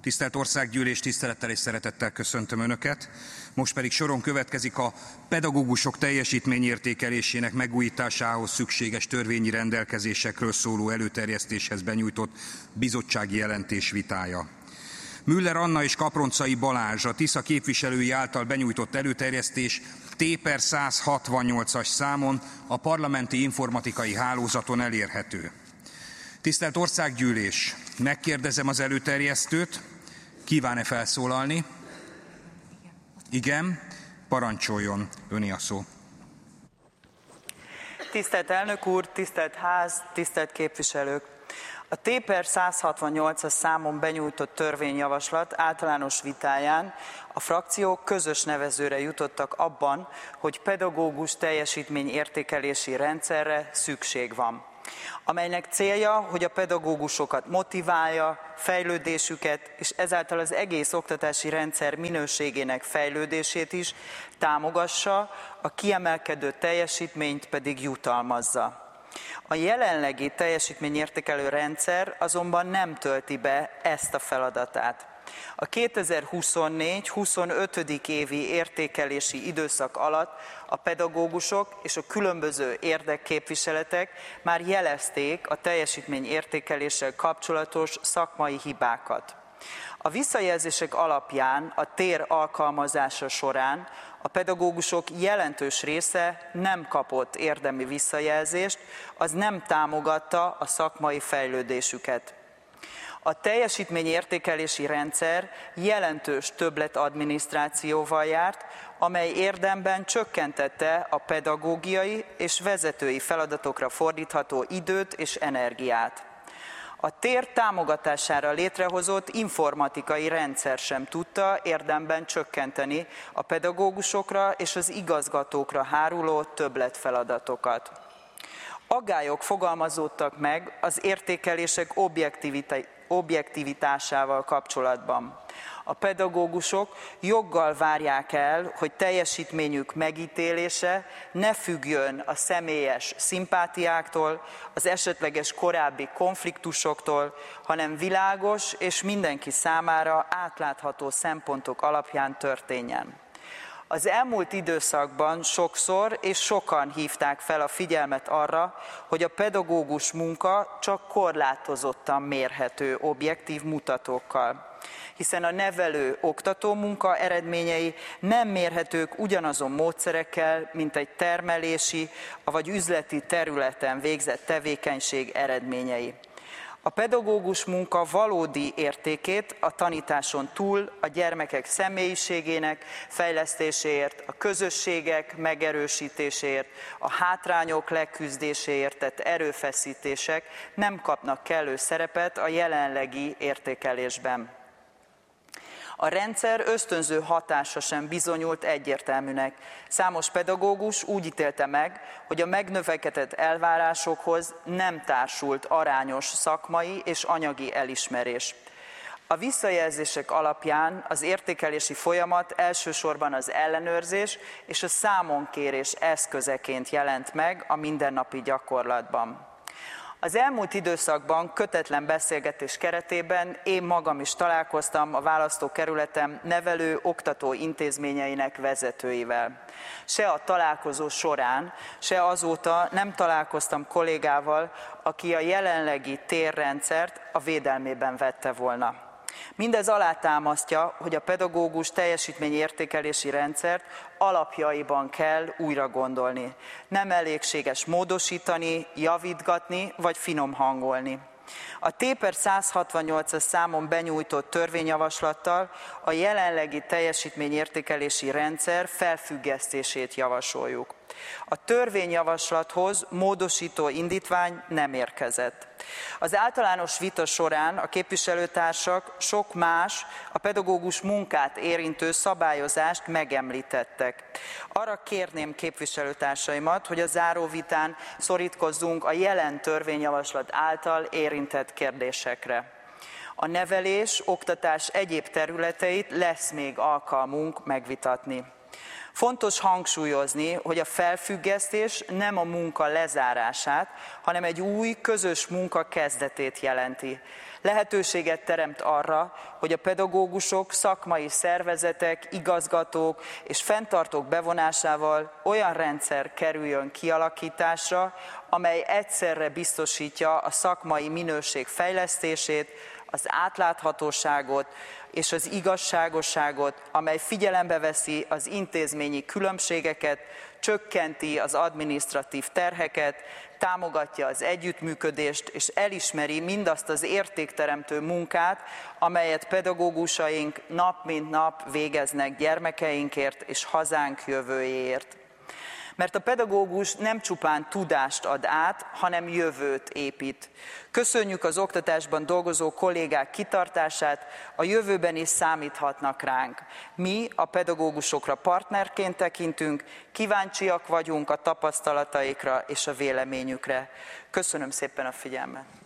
Tisztelt Országgyűlés, tisztelettel és szeretettel köszöntöm Önöket. Most pedig soron következik a pedagógusok teljesítményértékelésének megújításához szükséges törvényi rendelkezésekről szóló előterjesztéshez benyújtott bizottsági jelentés vitája. Müller Anna és Kaproncai Balázs, a Tisza képviselői által benyújtott előterjesztés T/168-as számon a parlamenti informatikai hálózaton elérhető. Tisztelt Országgyűlés, megkérdezem az előterjesztőt, kíván-e felszólalni? Igen, parancsoljon, öné a szó. Tisztelt elnök úr, tisztelt ház, tisztelt képviselők! A T/168-as számon benyújtott törvényjavaslat általános vitáján a frakciók közös nevezőre jutottak abban, hogy pedagógus teljesítményértékelési rendszerre szükség van, amelynek célja, hogy a pedagógusokat motiválja, fejlődésüket és ezáltal az egész oktatási rendszer minőségének fejlődését is támogassa, a kiemelkedő teljesítményt pedig jutalmazza. A jelenlegi teljesítményértékelő rendszer azonban nem tölti be ezt a feladatát. A 2024-25. évi értékelési időszak alatt a pedagógusok és a különböző érdekképviseletek már jelezték a teljesítményértékeléssel kapcsolatos szakmai hibákat. A visszajelzések alapján a TÉR alkalmazása során a pedagógusok jelentős része nem kapott érdemi visszajelzést, az nem támogatta a szakmai fejlődésüket. A teljesítményértékelési rendszer jelentős többletadminisztrációval járt, amely érdemben csökkentette a pedagógiai és vezetői feladatokra fordítható időt és energiát. A TÉR támogatására létrehozott informatikai rendszer sem tudta érdemben csökkenteni a pedagógusokra és az igazgatókra háruló többletfeladatokat. Aggályok fogalmazódtak meg az értékelések objektivitásával kapcsolatban. A pedagógusok joggal várják el, hogy teljesítményük megítélése ne függjön a személyes szimpátiáktól, az esetleges korábbi konfliktusoktól, hanem világos és mindenki számára átlátható szempontok alapján történjen. Az elmúlt időszakban sokszor és sokan hívták fel a figyelmet arra, hogy a pedagógus munka csak korlátozottan mérhető objektív mutatókkal, hiszen a nevelő-oktató munka eredményei nem mérhetők ugyanazon módszerekkel, mint egy termelési vagy üzleti területen végzett tevékenység eredményei. A pedagógus munka valódi értékét a tanításon túl a gyermekek személyiségének fejlesztéséért, a közösségek megerősítéséért, a hátrányok leküzdéséért tett erőfeszítések nem kapnak kellő szerepet a jelenlegi értékelésben. A rendszer ösztönző hatása sem bizonyult egyértelműnek. Számos pedagógus úgy ítélte meg, hogy a megnövekedett elvárásokhoz nem társult arányos szakmai és anyagi elismerés. A visszajelzések alapján az értékelési folyamat elsősorban az ellenőrzés és a számonkérés eszközeként jelent meg a mindennapi gyakorlatban. Az elmúlt időszakban kötetlen beszélgetés keretében én magam is találkoztam a választókerületem nevelő-oktató intézményeinek vezetőivel. Se a találkozó során, se azóta nem találkoztam kollégával, aki a jelenlegi térrendszert a védelmében vette volna. Mindez alátámasztja, hogy a pedagógus teljesítményértékelési rendszert alapjaiban kell újra gondolni. Nem elégséges módosítani, javítgatni vagy finom hangolni. A T/168-as számon benyújtott törvényjavaslattal a jelenlegi teljesítményértékelési rendszer felfüggesztését javasoljuk. A törvényjavaslathoz módosító indítvány nem érkezett. Az általános vita során a képviselőtársak sok más, a pedagógus munkát érintő szabályozást megemlítettek. Arra kérném képviselőtársaimat, hogy a záróvitán szorítkozzunk a jelen törvényjavaslat által érintett kérdésekre. A nevelés, oktatás egyéb területeit lesz még alkalmunk megvitatni. Fontos hangsúlyozni, hogy a felfüggesztés nem a munka lezárását, hanem egy új, közös munka kezdetét jelenti. Lehetőséget teremt arra, hogy a pedagógusok, szakmai szervezetek, igazgatók és fenntartók bevonásával olyan rendszer kerüljön kialakításra, amely egyszerre biztosítja a szakmai minőség fejlesztését, az átláthatóságot és az igazságosságot, amely figyelembe veszi az intézményi különbségeket, csökkenti az adminisztratív terheket, támogatja az együttműködést, és elismeri mindazt az értékteremtő munkát, amelyet pedagógusaink nap mint nap végeznek gyermekeinkért és hazánk jövőjéért. Mert a pedagógus nem csupán tudást ad át, hanem jövőt épít. Köszönjük az oktatásban dolgozó kollégák kitartását, a jövőben is számíthatnak ránk. Mi a pedagógusokra partnerként tekintünk, kíváncsiak vagyunk a tapasztalataikra és a véleményükre. Köszönöm szépen a figyelmet!